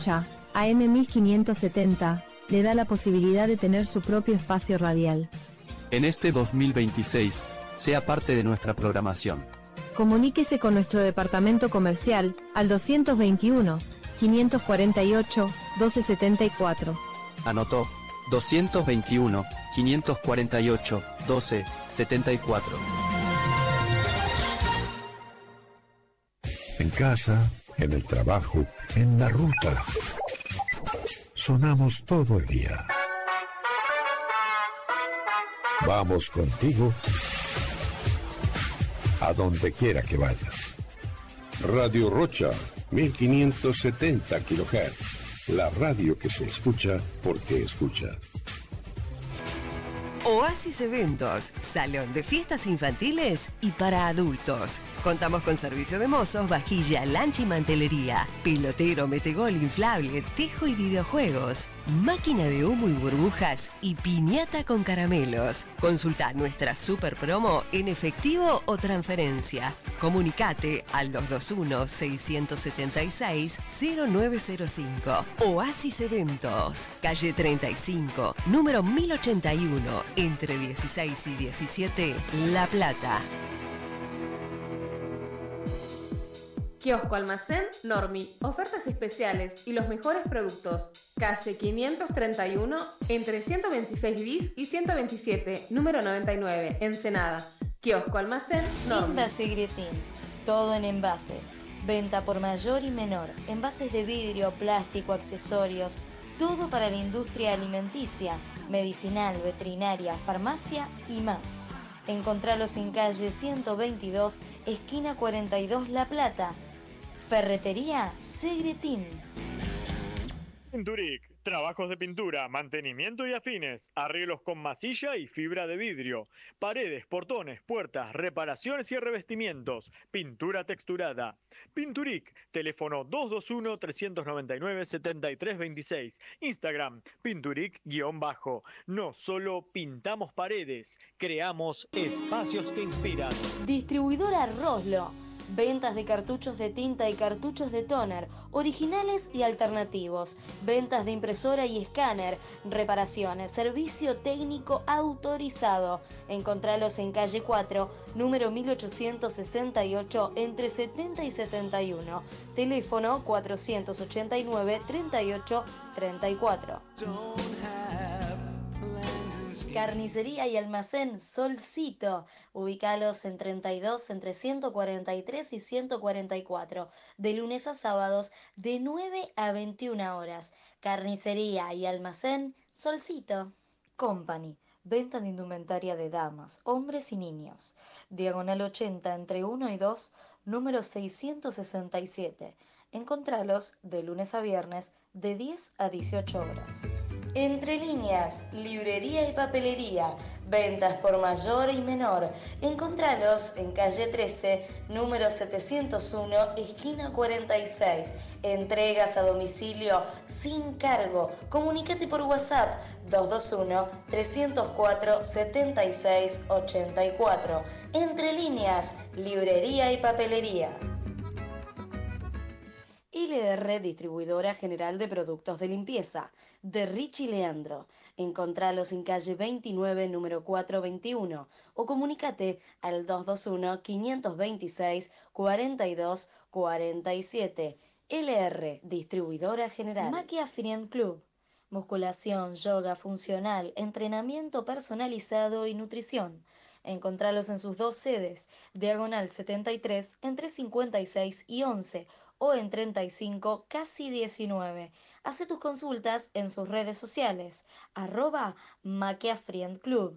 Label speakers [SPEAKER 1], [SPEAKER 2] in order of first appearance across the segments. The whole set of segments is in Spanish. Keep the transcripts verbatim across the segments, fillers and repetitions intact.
[SPEAKER 1] Rocha, A M mil quinientos setenta, le da la posibilidad de tener su propio espacio radial.
[SPEAKER 2] En este dos mil veintiséis, sea parte de nuestra programación.
[SPEAKER 1] Comuníquese con nuestro departamento comercial al doscientos veintiuno, quinientos cuarenta y ocho, doce setenta y cuatro.
[SPEAKER 2] Anotó, doscientos veintiuno, quinientos cuarenta y ocho, doce setenta y cuatro.
[SPEAKER 3] En casa, en el trabajo, en la ruta. Sonamos todo el día. Vamos contigo a donde quiera que vayas. Radio Rocha, mil quinientos setenta kilohertz. La radio que se escucha porque escucha.
[SPEAKER 4] Oasis Eventos, salón de fiestas infantiles y para adultos. Contamos con servicio de mozos, vajilla, lancha y mantelería, pilotero, metegol inflable, tejo y videojuegos, máquina de humo y burbujas y piñata con caramelos. Consulta nuestra super promo en efectivo o transferencia. Comunicate al dos dos uno, seis siete seis, cero nueve cero cinco. Oasis Eventos, calle treinta y cinco, número mil ochenta y uno, entre dieciséis y diecisiete, La Plata.
[SPEAKER 5] Kiosco Almacén Normi, ofertas especiales y los mejores productos. Calle quinientos treinta y uno, entre ciento veintiséis bis y ciento veintisiete, número noventa y nueve, Ensenada. Kiosco Almacén Normi.
[SPEAKER 6] Tienda Segretín, todo en envases. Venta por mayor y menor. Envases de vidrio, plástico, accesorios. Todo para la industria alimenticia, medicinal, veterinaria, farmacia y más. Encontralos en calle ciento veintidós, esquina cuarenta y dos, La Plata. Ferretería Segretín.
[SPEAKER 7] Pinturic, trabajos de pintura, mantenimiento y afines, arreglos con masilla y fibra de vidrio, paredes, portones, puertas, reparaciones y revestimientos, pintura texturada. Pinturic, teléfono dos dos uno, tres nueve nueve, siete tres dos seis, Instagram, Pinturic-bajo. No solo pintamos paredes, creamos espacios que inspiran.
[SPEAKER 6] Distribuidora Roslo. Ventas de cartuchos de tinta y cartuchos de tóner, originales y alternativos. Ventas de impresora y escáner. Reparaciones, servicio técnico autorizado. Encontralos en calle cuatro, número mil ochocientos sesenta y ocho, entre setenta y setenta y uno. Teléfono cuatrocientos ochenta y nueve, treinta y ocho, treinta y cuatro. Carnicería y almacén Solcito. Ubícalos en treinta y dos, entre ciento cuarenta y tres y ciento cuarenta y cuatro. De lunes a sábados, de nueve a veintiuna horas. Carnicería y almacén Solcito. Company. Venta de indumentaria de damas, hombres y niños. Diagonal ochenta, entre uno y dos, número seiscientos sesenta y siete. Encontralos de lunes a viernes, de diez a dieciocho horas. Entre líneas, librería y papelería, ventas por mayor y menor. Encontralos en calle trece, número setecientos uno, esquina cuarenta y seis. Entregas a domicilio sin cargo. Comunícate por WhatsApp dos dos uno, tres cero cuatro, siete seis ocho cuatro. Entre líneas, librería y papelería. L R, distribuidora general de productos de limpieza, de Richie Leandro. Encontralos en calle veintinueve, número cuatrocientos veintiuno, o comunícate al dos dos uno, quinientos veintiséis, cuarenta y dos cuarenta y siete. L R, distribuidora general. Maquia Friend Club. Musculación, yoga funcional, entrenamiento personalizado y nutrición. Encontralos en sus dos sedes, diagonal setenta y tres, entre cincuenta y seis y once, o en treinta y cinco, casi diecinueve. Hace tus consultas en sus redes sociales, arroba Maquia Friend Club.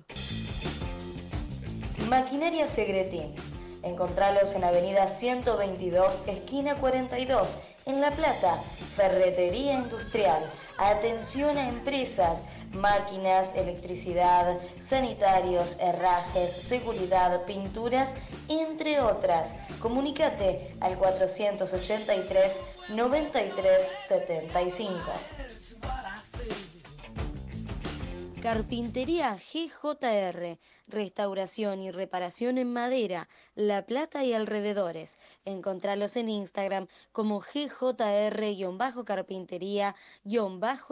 [SPEAKER 6] Maquinaria Segretín. Encontralos en avenida ciento veintidós, esquina cuarenta y dos, en La Plata. Ferretería industrial. Atención a empresas, máquinas, electricidad, sanitarios, herrajes, seguridad, pinturas, entre otras. Comunícate al cuatrocientos ochenta y tres, noventa y tres setenta y cinco. Carpintería G J R, restauración y reparación en madera, La Plata y alrededores. Encontralos en Instagram como G J R-carpintería-